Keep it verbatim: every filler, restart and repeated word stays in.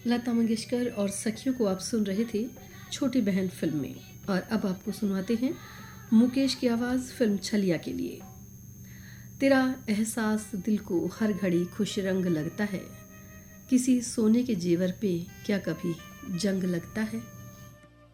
लता मंगेशकर और सखियों को आप सुन रहे थे छोटी बहन फिल्म में। और अब आपको सुनवाते हैं मुकेश की आवाज़ फिल्म छलिया के लिए। तेरा एहसास दिल को हर घड़ी खुश रंग लगता है, किसी सोने के जेवर पे क्या कभी जंग लगता है।